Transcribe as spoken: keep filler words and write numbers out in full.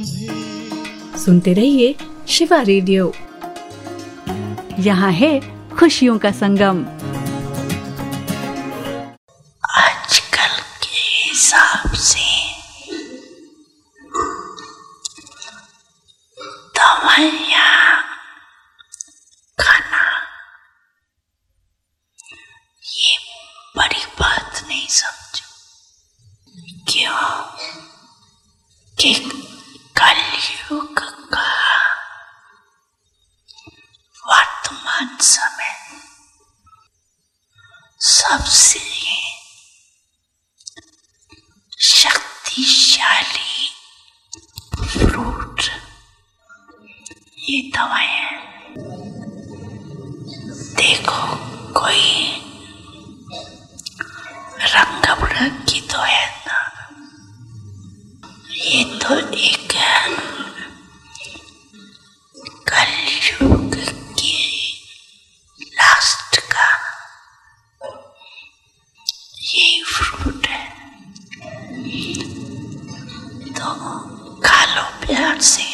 सुनते रहिए शिवा रेडियो। यहाँ है खुशियों का संगम। आजकल के हिसाब से दवाइयाँ खाना ये बड़ी बात नहीं समझो। क्यों कि कलयुग का वर्तमान समय सबसे शक्तिशाली फ्रूट ये दवाएं। देखो कोई रंग बिरंगी तो है ना, ये तो एक कलयुग के लास्ट का यही फ्रूट है। तो खा लो प्यार से।